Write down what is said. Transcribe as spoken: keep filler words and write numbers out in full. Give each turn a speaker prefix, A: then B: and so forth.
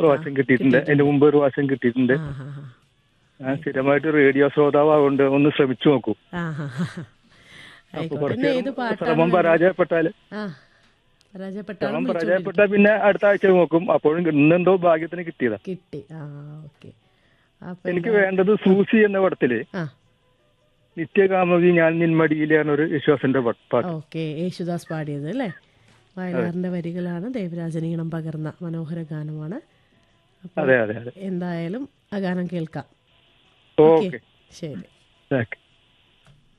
A: പ്രാവശ്യം കിട്ടിയിട്ടുണ്ട്. അതിന്റെ മുമ്പ് ഒരു പ്രാവശ്യം കിട്ടിയിട്ടുണ്ട്.
B: ആ ഹാ ഹാ
A: ഞാൻ സ്ഥിരമായിട്ട് റേഡിയോ ശ്രോതാവുകൊണ്ട് ഒന്ന് ശ്രമിച്ചു നോക്കൂ.
B: ആ ഹാ ഹാ
A: അപ്പൊ
B: ആയിക്കോട്ടെ.
A: കുറച്ച്
B: ഇന്ന് ഏത് പാട്ടാണ്
A: ശ്രമം
B: വേണ്ടത്?
A: പരാജയപ്പെട്ടാല്
B: ആ പരാജയപ്പെട്ടാലും
A: ശ്രമം
B: വിളിച്ചോണ്ടിരിക്കും.
A: പരാജയപ്പെട്ടാൽ പിന്നെ അടുത്ത ആഴ്ച നോക്കും. അപ്പോഴും ഇന്നെന്തോ ഭാഗ്യത്തിന് കിട്ടിയതാ.
B: കിട്ടി. ആ ഓക്കെ. അപ്പൊ
A: എനിക്ക്
B: എന്താ-
A: വേണ്ടത് സൂസി എന്ന പടത്തില്
B: ആ
A: നിത്യകാമുകി ഞാൻ നിന്മടിയിലാണ് ഒരു വിശ്വാസിന്റെ പാട്ട്.
B: ഓക്കെ. യേശുദാസ് പാടിയത് അല്ലേ? വയലാറിന്റെ വരികളാണ്, ദേവരാജൻ ഈണം പകർന്ന മനോഹര ഗാനമാണ്. അപ്പോൾ
A: അതെ അതെ അതെ.
B: എന്തായാലും ആ ഗാനം കേൾക്കാം.
A: ഓക്കെ
B: ശരി.
A: ഓക്കെ.